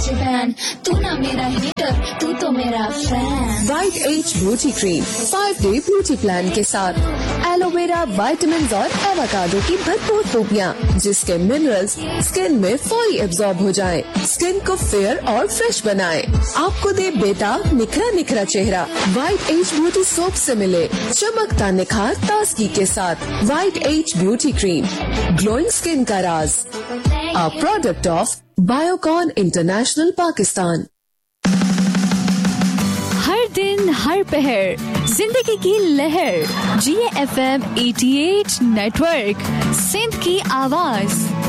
Japan, तू ना मेरा हीटर, तू तो मेरा fan. White as beauty cream 5-day beauty plan के साथ एलोवेरा, विटामिन और एवोकाडो की भरपूर खूबियाँ, जिसके मिनरल्स स्किन में फौरी एब्जॉर्ब हो जाएं, स्किन को फेयर और फ्रेश बनाएं, आपको दे बेताब निखरा निखरा चेहरा। वाइट एज ब्यूटी सोप से मिले चमकता निखार ताजगी के साथ। White as beauty cream, glowing skin का राज, a product of Biocon international Pakistan. हर दिन हर पहर जिंदगी की लहर, GFM 88 नेटवर्क, सिंध की आवाज।